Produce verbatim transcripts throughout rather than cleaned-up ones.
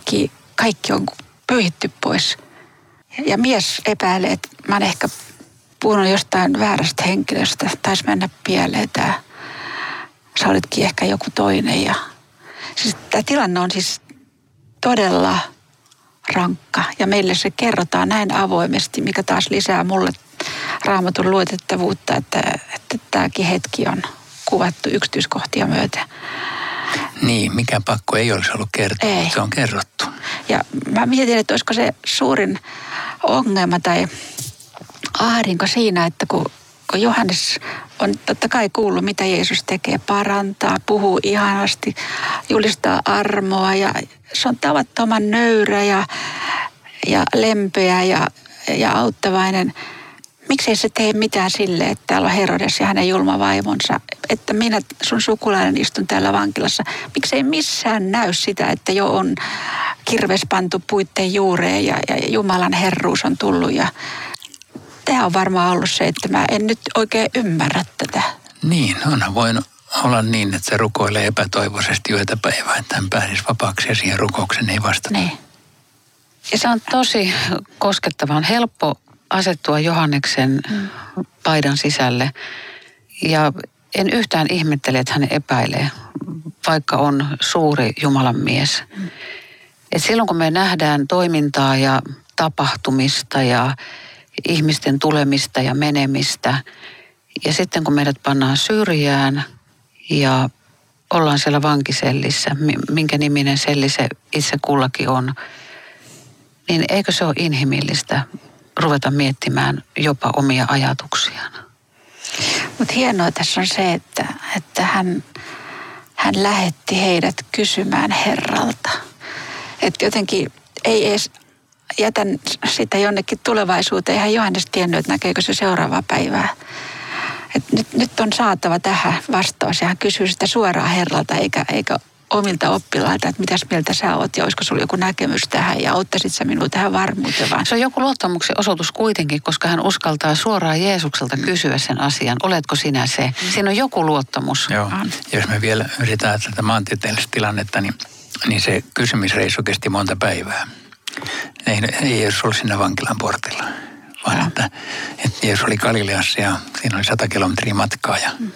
yhtäkkiä kaikki on pyyhitty pois. Ja mies epäilee, että mä oon ehkä puhunut jostain väärästä henkilöstä, taisi mennä pieleen tää. Sä olitkin ehkä joku toinen. Ja siis tämä tilanne on siis todella rankka ja meille se kerrotaan näin avoimesti, mikä taas lisää mulle Raamatun luotettavuutta, että, että tämäkin hetki on kuvattu yksityiskohtia myöten. Niin, mikä pakko ei olisi ollut kertoa, ei. Se on kerrottu. Ja mä mietin, että olisiko se suurin ongelma tai ahdinko siinä, että kun, kun Johannes on totta kai kuullut, mitä Jeesus tekee, parantaa, puhuu ihanasti, julistaa armoa ja se on tavattoman nöyrä ja, ja lempeä ja, ja auttavainen. Miksei se tee mitään sille, että täällä on Herodes ja hänen julma vaimonsa, että minä sun sukulainen istun täällä vankilassa. Miksei missään näy sitä, että jo on kirves pantu puitteen juureen ja, ja Jumalan herruus on tullut. Ja tämä on varmaan ollut se, että mä en nyt oikein ymmärrä tätä. Niin, onhan voinut olla niin, että se rukoilee epätoivoisesti yötä päivää, että hän pääsisi vapaaksi ja siihen rukoukseen ei vastata. Niin. Ja se on tosi koskettavan helppo asettua Johanneksen mm. paidan sisälle. Ja en yhtään ihmettele, että hän epäilee, vaikka on suuri Jumalan mies. Mm. Et silloin kun me nähdään toimintaa ja tapahtumista ja ihmisten tulemista ja menemistä, ja sitten kun meidät pannaan syrjään ja ollaan siellä vankisellissä, minkä niminen selli se itse kullakin on, niin eikö se ole inhimillistä ruveta miettimään jopa omia ajatuksiaan? Mutta hienoa tässä on se, että, että hän, hän lähetti heidät kysymään Herralta. Että jotenkin ei edes jätän sitä jonnekin tulevaisuuteen. Eihän Johannes tiennyt, että näkeekö se seuraavaa päivää. Et nyt, nyt on saatava tähän vastaus ja hän kysyy sitä suoraan Herralta eikä, eikä omilta oppilailta, että mitäs mieltä sä oot ja olisiko sulla joku näkemys tähän ja auttaisit sä minua tähän varmuuteen vaan. Se on joku luottamuksen osoitus kuitenkin, koska hän uskaltaa suoraan Jeesukselta kysyä sen asian. Oletko sinä se? Mm. Siinä on joku luottamus. Joo. Jos me vielä yritetään tätä maantieteellistä tilannetta, niin, niin se kysymisreissu kesti monta päivää. Ei, ei Jeesus ollut siinä vankilan portilla, vaan että, että Jeesus oli Galileassa ja siinä oli sata kilometriä matkaa ja mm.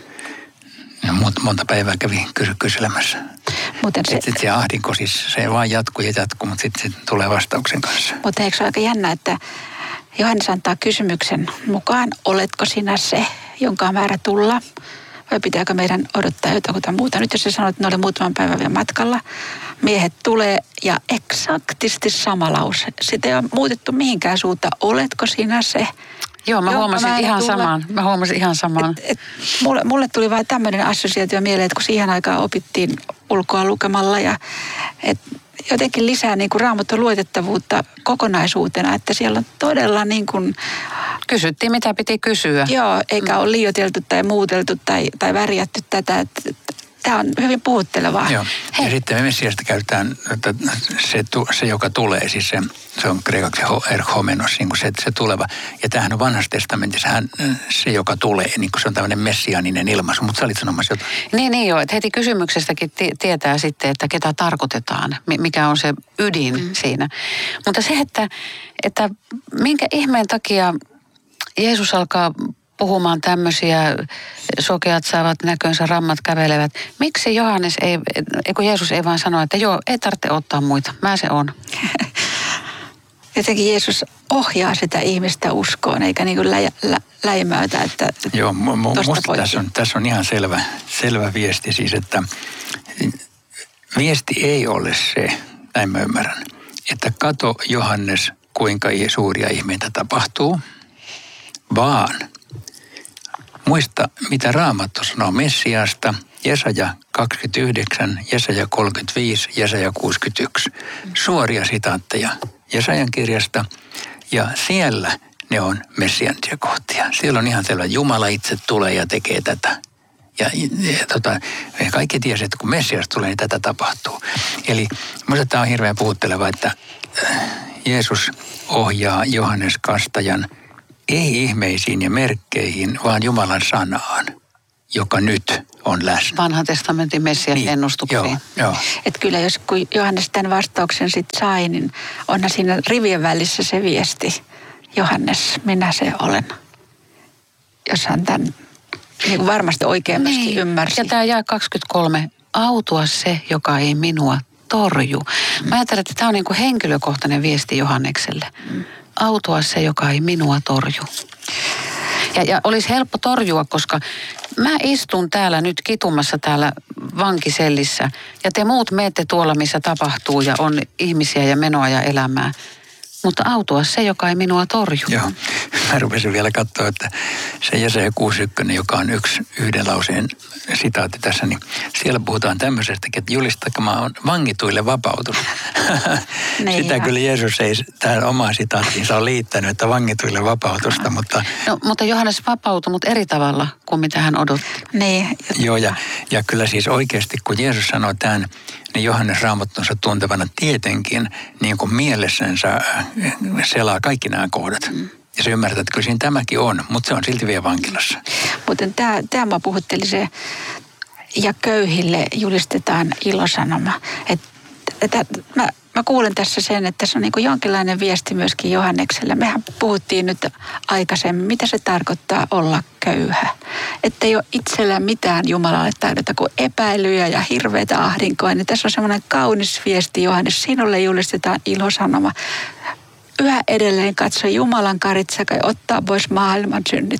monta päivää kävi kysy kyselemässä. Muuten se... Sitten se ahdinko, siis se vaan jatkuu ja jatkuu, mutta sitten se tulee vastauksen kanssa. Mutta eikö se ole aika jännä, että Johannes antaa kysymyksen mukaan, oletko sinä se, jonka on määrä tulla? Vai pitääkö meidän odottaa jotakuta muuta? Nyt jos se sanoo, että ne oli muutaman päivän vielä matkalla, miehet tulee ja eksaktisti sama lause. Sitä ei ole muutettu mihinkään suuntaan. Oletko sinä se? Joo, mä huomasin ihan tulla. samaan. Mä huomasin ihan samaan. Et, et, mulle, mulle tuli vain tämmöinen assosiaatio mieleen, että kun siihen aikaan opittiin ulkoa lukemalla ja et jotenkin lisää niin kuin Raamatun luotettavuutta kokonaisuutena, että siellä on todella niin kuin... Kysyttiin, mitä piti kysyä. Joo, eikä ole liioiteltu tai muuteltu tai, tai värjätty tätä, että tämä on hyvin puhuttelevaa. Joo, ja sitten me Messiasta käytetään, että se, se joka tulee, siis se, se on kreikaksi erhomenos, niin kuin se, se tuleva. Ja tämähän on vanhassa testamentissa, hän, se joka tulee, niin kuin se on tämmöinen messiaaninen ilmaisu, mutta sä olit sanomassa jotain. Niin, niin joo, että heti kysymyksestäkin t- tietää sitten, että ketä tarkoitetaan, mikä on se ydin mm. siinä. Mutta se, että, että minkä ihmeen takia Jeesus alkaa puhumaan tämmöisiä, sokeat saavat näkönsä, rammat kävelevät. Miksi Johannes ei, kun Jeesus ei vaan sano, että joo, ei tarvitse ottaa muita, mä se on. Jotenkin Jeesus ohjaa sitä ihmistä uskoon, eikä niin kuin lä, lä, läimäytä, että joo, musta tässä on, tässä on ihan selvä, selvä viesti siis, että viesti ei ole se, näin mä ymmärrän, että kato Johannes, kuinka suuria ihmeitä tapahtuu, vaan muista, mitä Raamattu sanoo Messiasta, Jesaja kaksikymmentäyhdeksän, Jesaja kolmekymmentäviisi, Jesaja kuusikymmentäyksi. Suoria sitaatteja Jesajan kirjasta ja siellä ne on messianisia kohtia. Siellä on ihan selvä, Jumala itse tulee ja tekee tätä. Ja, ja tota, kaikki tiesivät, että kun Messias tulee, niin tätä tapahtuu. Eli minusta tämä on hirveän puhutteleva, että Jeesus ohjaa Johannes Kastajan ei ihmeisiin ja merkkeihin, vaan Jumalan sanaan, joka nyt on läsnä. Vanhan testamentin Messias Niin, ennustuksiin. joo, joo. Että kyllä jos kun Johannes tämän vastauksen sitten sai, niin onhan siinä rivien välissä se viesti. Johannes, minä se olen. Jos hän tämän niin kuin varmasti oikein niin ymmärsi. Ja tämä jae kaksikymmentäkolme, autua se, joka ei minua torju. Mä ajattelen, että tämä on niin kuin henkilökohtainen viesti Johannekselle. Mm. Autua se, joka ei minua torju. Ja, ja olisi helppo torjua, koska mä istun täällä nyt kitumassa täällä vankisellissä ja te muut meette tuolla, missä tapahtuu ja on ihmisiä ja menoa ja elämää. Mutta autua se, joka ei minua torju. Joo. Mä rupesin vielä katsoa, että se Jesaja kuusikymmentäyksi, joka on yksi yhden lauseen sitaatti tässä, niin siellä puhutaan tämmöisestäkin, että julistakaa on vangituille vapautus. Sitä ihan. Kyllä Jeesus ei tähän omaan sitaattiinsa ole liittänyt, että vangituille vapautusta, mutta... No, mutta Johannes vapautui, mutta eri tavalla kuin mitä hän odotti. Niin. Joo, ja, ja kyllä siis oikeasti, kun Jeesus sanoi tämän, niin Johannes Raamattunsa tuntevana tietenkin niin kuin mielessänsä selaa kaikki nämä kohdat. Mm. Ja se ymmärtää, että kyllä siinä tämäkin on, mutta se on silti vielä vankilassa. Mutta tämä, tämä puhutteli se, ja köyhille julistetaan ilosanoma. Et, et, mä, mä kuulen tässä sen, että se on niin kuin jonkinlainen viesti myöskin Johannekselle. Mehän puhuttiin nyt aikaisemmin, mitä se tarkoittaa olla köyhä. Että ei ole itsellään mitään Jumalalle taidota kuin epäilyjä ja hirveitä ahdinkoa. Niin tässä on semmoinen kaunis viesti, Johannes, sinulle julistetaan ilosanoma. Yhä edelleen katso Jumalan karitsa, kai ottaa pois maailman synnit.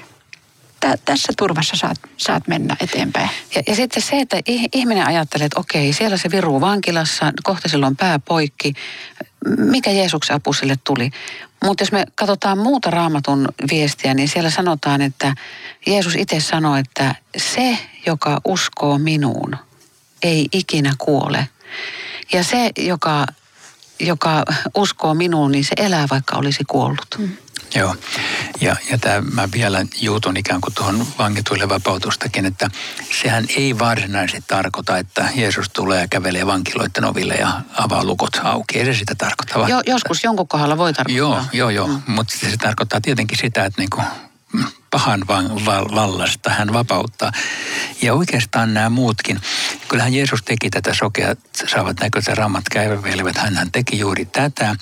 Tä, tässä turvassa saat, saat mennä eteenpäin. Ja, ja sitten se, että ihminen ajattelee, että okei, siellä se viruu vankilassa, kohta sillä on pää poikki. Mikä Jeesuksen apu sille tuli? Mutta jos me katsotaan muuta Raamatun viestiä, niin siellä sanotaan, että Jeesus itse sanoi, että se, joka uskoo minuun, ei ikinä kuole. Ja se, joka... joka uskoo minuun, niin se elää, vaikka olisi kuollut. Mm. Joo, ja, ja tämä mä vielä juutun ikään kuin tuohon vangituille vapautustakin, että sehän ei varsinaisesti tarkoita, että Jeesus tulee ja kävelee vankiloiden oville ja avaa lukot auki. Ei se sitä tarkoita. Vaan... Jo, joskus jonkun kohdalla voi tarkoittaa. Joo, joo, joo. Mm. Mutta se tarkoittaa tietenkin sitä, että niinku pahan vallasta hän vapauttaa. Ja oikeastaan nämä muutkin. Kyllähän Jeesus teki tätä sokeat saavat näköistä rammat käivävelivät. Hän teki juuri tätä.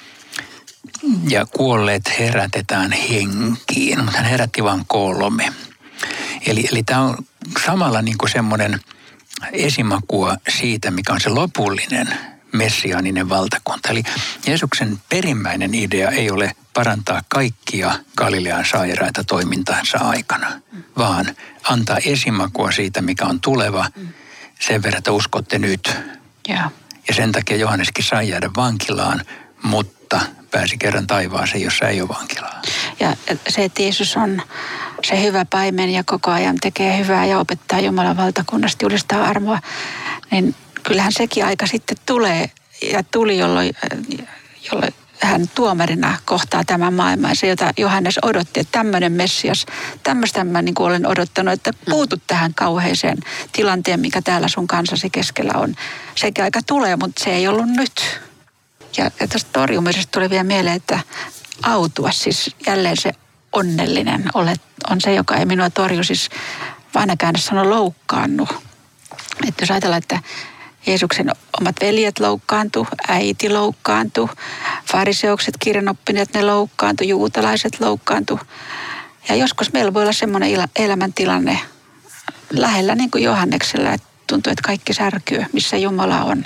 Ja kuolleet herätetään henkiin. Mutta hän herätti vain kolme. Eli, eli tämä on samalla niin kuin semmoinen esimakua siitä, mikä on se lopullinen messiaaninen valtakunta. Eli Jeesuksen perimmäinen idea ei ole parantaa kaikkia Galilean sairaita toimintansa aikana, vaan antaa esimakua siitä, mikä on tuleva, sen verran, että uskotte nyt. Ja, ja sen takia Johanneskin sai jäädä vankilaan, mutta pääsi kerran taivaaseen, jossa ei ole vankilaa. Ja se, että Jeesus on se hyvä paimen ja koko ajan tekee hyvää ja opettaa Jumalan valtakunnasta, julistaa armoa, niin kyllähän sekin aika sitten tulee ja tuli, jolloin, jolloin hän tuomarina kohtaa tämän maailman. Se, jota Johannes odotti, että tämmöinen Messias, tämmöistä mä niin kuin olen odottanut, että puutut tähän kauheeseen tilanteen, mikä täällä sun kansasi keskellä on. Sekin aika tulee, mutta se ei ollut nyt. Ja, ja tästä torjumisesta tuli vielä mieleen, että autua, siis jälleen se onnellinen olet, on se, joka ei minua torju, siis vanha käännös sanoo loukkaannu. Että jos ajatellaan, että Jeesuksen omat veljet loukkaantu, äiti loukkaantu, fariseukset, kirjanoppineet, ne loukkaantu, juutalaiset loukkaantu. Ja joskus meillä voi olla semmoinen elämäntilanne lähellä niin kuin Johanneksella, että tuntuu, että kaikki särkyy, missä Jumala on.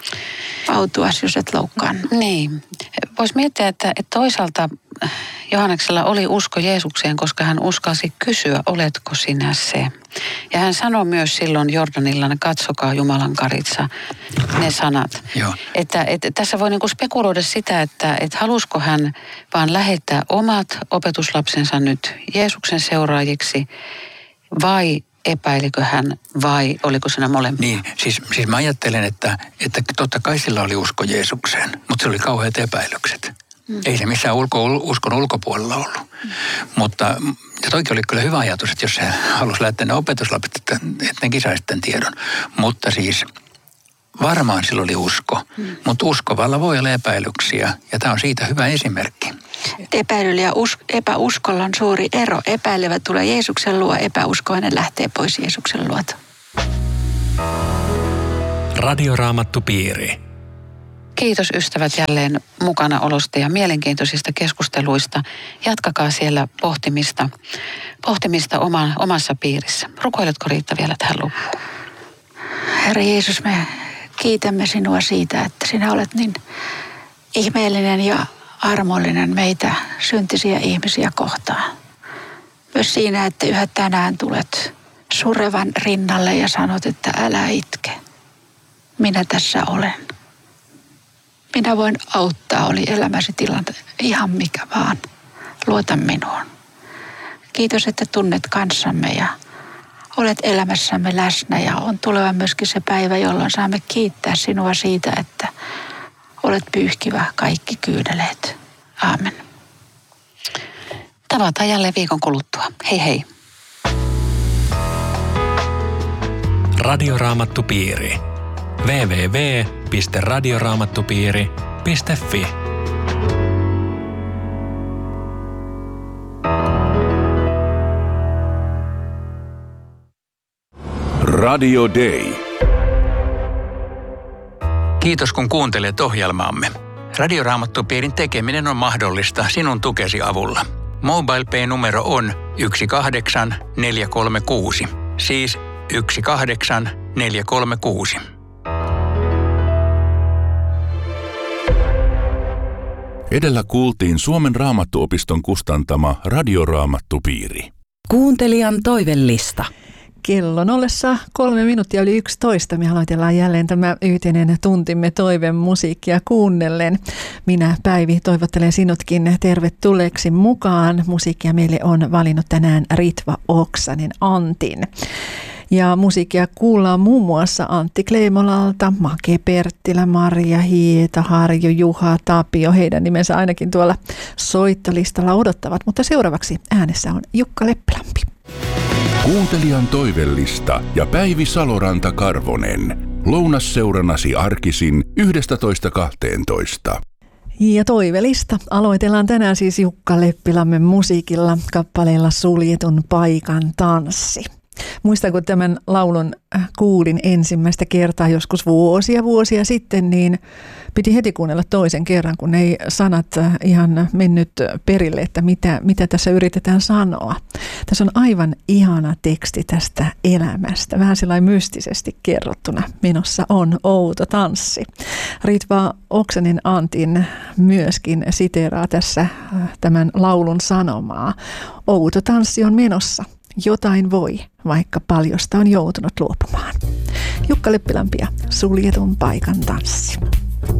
Autua, jos et loukkaannu. Niin. Voisi miettiä, että, että toisaalta Johanneksella oli usko Jeesukseen, koska hän uskalsi kysyä, oletko sinä se. Ja hän sanoi myös silloin Jordanilla, katsokaa Jumalan karitsa, ne sanat. Joo. Että, että tässä voi niinku spekuloida sitä, että, että halusko hän vaan lähettää omat opetuslapsensa nyt Jeesuksen seuraajiksi vai epäilikö hän vai oliko siinä molempia? Niin, siis, siis mä ajattelen, että, että totta kai sillä oli usko Jeesukseen, mutta se oli kauheat epäilykset. Mm. Ei se missään ulko, uskon ulkopuolella ollut. Mm. Mutta ja toikin oli kyllä hyvä ajatus, että jos se halusi lähettää ne opetuslapset, että, että ne kisaisi tämän tiedon. Mutta siis varmaan sillä oli usko, mm. mutta uskovalla voi olla epäilyksiä ja tämä on siitä hyvä esimerkki. Epäilyllä ja us, epäuskolla on suuri ero. Epäilevä tulee Jeesuksen luo, epäuskoinen lähtee pois Jeesuksen luota. Radioraamattupiiri. Kiitos ystävät jälleen mukana olosta ja mielenkiintoisista keskusteluista. Jatkakaa siellä pohtimista, pohtimista oma, omassa piirissä. Rukoiletko Riitta vielä tähän loppuun? Herra Jeesus, me kiitämme sinua siitä, että sinä olet niin ihmeellinen ja armollinen meitä syntisiä ihmisiä kohtaan. Myös siinä, että yhä tänään tulet surevan rinnalle ja sanot, että älä itke. Minä tässä olen. Minä voin auttaa, oli elämäsi tilanne ihan mikä vaan. Luota minuun. Kiitos, että tunnet kanssamme ja olet elämässämme läsnä ja on tuleva myöskin se päivä, jolloin saamme kiittää sinua siitä, että olet pyyhkivä kaikki kyyneleet. Aamen. Tavataan jälleen viikon kuluttua. Hei hei. Radioraamattupiiri. double-u double-u double-u piste radioraamattupiiri piste fi Radio Day. Kiitos kun kuuntelet ohjelmaamme. Radioraamattupiirin tekeminen on mahdollista sinun tukesi avulla. MobilePay-numero on yksi kahdeksan neljä kolme kuusi, siis yksi kahdeksan neljä kolme kuusi. Edellä kuultiin Suomen Raamattuopiston kustantama Radioraamattupiiri. Kuuntelijan toivellista. Kellon ollessa kolme minuuttia yli yksitoista me aloitellaan jälleen tämä yhteinen tuntimme toiveen musiikkia kuunnellen. Minä Päivi toivottelen sinutkin tervetulleeksi mukaan. Musiikkia meille on valinnut tänään Ritva Oksanen Antin. Ja musiikkia kuullaan muun muassa Antti Kleimolalta, Make Perttilä, Marja Hieta, Harju, Juha, Tapio. Heidän nimensä ainakin tuolla soittolistalla odottavat, mutta seuraavaksi äänessä on Jukka Leppilampi. Kuuntelijan toivellista ja Päivi Saloranta-Karvonen. Lounasseurannasi arkisin yksitoista kahteentoista. Ja toivelista aloitellaan tänään siis Jukka Leppilammen musiikilla kappaleella Suljetun paikan tanssi. Muistan, kun tämän laulun kuulin ensimmäistä kertaa joskus vuosia vuosia sitten, niin piti heti kuunnella toisen kerran, kun ei sanat ihan mennyt perille, että mitä, mitä tässä yritetään sanoa. Tässä on aivan ihana teksti tästä elämästä, vähän sellainen mystisesti kerrottuna. Menossa on outo tanssi. Ritva Oksanen Antin myöskin siteeraa tässä tämän laulun sanomaa. Outo tanssi on menossa. Jotain voi, vaikka paljosta on joutunut luopumaan. Jukka Leppilampi ja Suljetun paikan tanssi.